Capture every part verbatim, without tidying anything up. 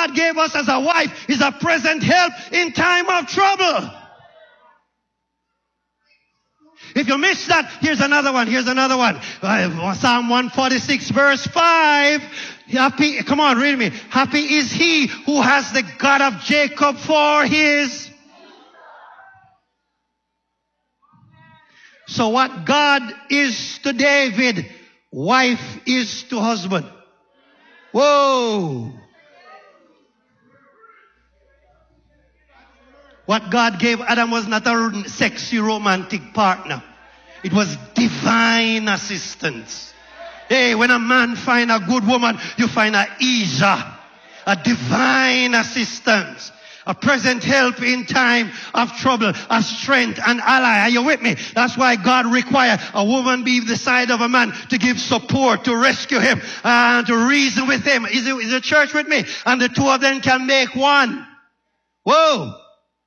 God gave us as a wife is a present help in time of trouble. If you missed that, here's another one. Here's another one. Uh, Psalm one forty-six verse five. Happy, come on, read me. Happy is he who has the God of Jacob for his. So what God is to David, wife is to husband. Whoa. What God gave Adam was not a sexy romantic partner. It was divine assistance. Hey, when a man find a good woman, you find a Isa, a divine assistance, a present help in time of trouble, a strength, an ally. Are you with me? That's why God required a woman be the side of a man to give support, to rescue him, and to reason with him. Is, it, is the church with me? And the two of them can make one. Whoa.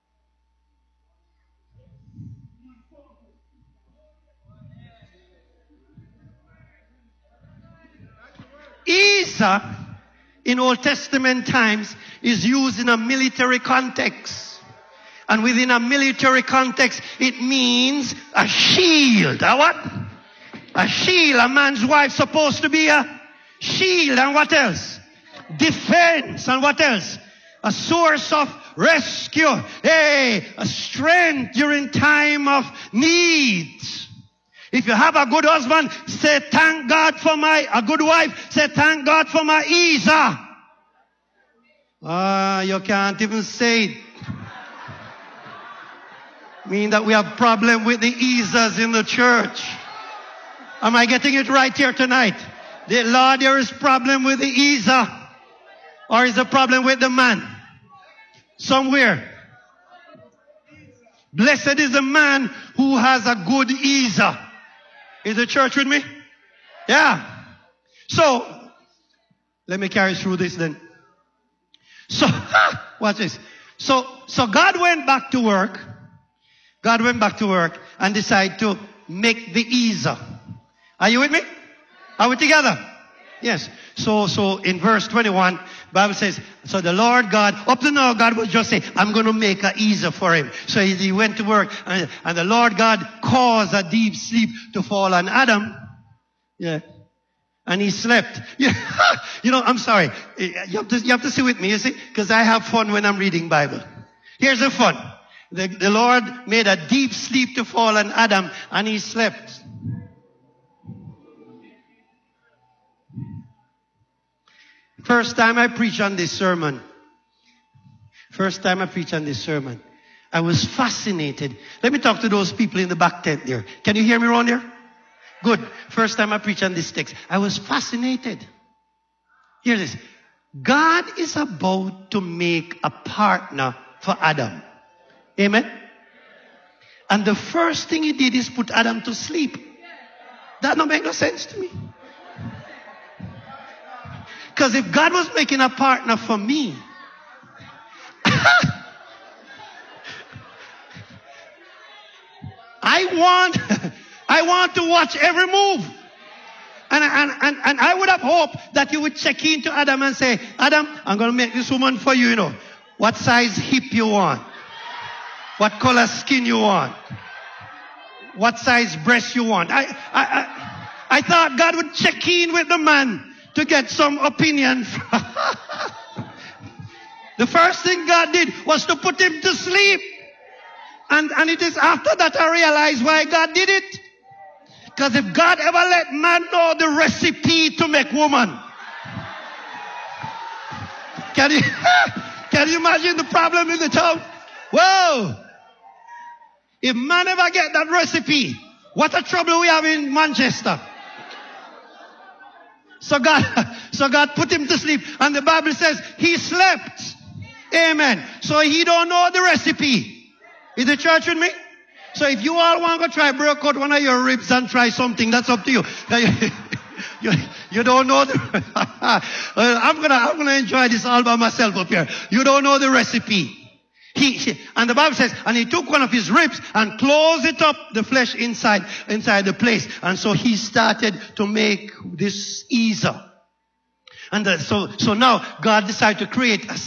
Isa, in Old Testament times, is used in a military context. And within a military context, it means a shield. A what? A shield. A man's wife supposed to be a shield. And what else? Defense. And what else? A source of rescue. Hey, a strength during time of need. If you have a good husband, say thank God for my, a good wife, say thank God for my Isa. Ah, uh, you can't even say it. Mean that we have problem with the Isas in the church. Am I getting it right here tonight? The Lord, there is problem with the Isa. Or is a problem with the man? Somewhere. Blessed is the man who has a good Isa. Is the church with me? Yeah. So, let me carry through this then. So, watch this. So, so God went back to work. God went back to work and decided to make the Isa. Are you with me? Are we together? Yes. So, so in verse twenty-one, Bible says, so the Lord God, up to now, God was just saying, I'm going to make a Isa for him. So he, he went to work, and, and the Lord God caused a deep sleep to fall on Adam. Yeah. And he slept. Yeah. You know, I'm sorry. You have to, you have to see with me, you see, because I have fun when I'm reading Bible. Here's the fun. The, the Lord made a deep sleep to fall on Adam, and he slept. First time I preached on this sermon, first time I preached on this sermon, I was fascinated. Let me talk to those people in the back tent there. Can you hear me around there? Good. First time I preached on this text, I was fascinated. Hear this. God is about to make a partner for Adam. Amen? And the first thing he did is put Adam to sleep. That don't make no sense to me. Because if God was making a partner for me, I want, I want to watch every move. And, and, and, and I would have hoped that you would check into Adam and say, Adam, I'm going to make this woman for you, you know. What size hip you want? What color skin you want? What size breast you want? I, I, I, I thought God would check in with the man to get some opinion. The first thing God did was to put him to sleep. And, and it is after that I realized why God did it. Because if God ever let man know the recipe to make woman, can you, can you imagine the problem in the town? Whoa! If man ever get that recipe, what a trouble we have in Manchester. So God, so God put him to sleep, and the Bible says he slept. Amen. So he don't know the recipe. Is the church with me? So if you all want to try break out one of your ribs and try something, that's up to you. you, you don't know the, I'm gonna, I'm gonna enjoy this all by myself up here. You don't know the recipe. He, he, and the Bible says, and he took one of his ribs and closed it up, the flesh inside, inside the place. And so he started to make this Isa. And the, so, so now God decided to create a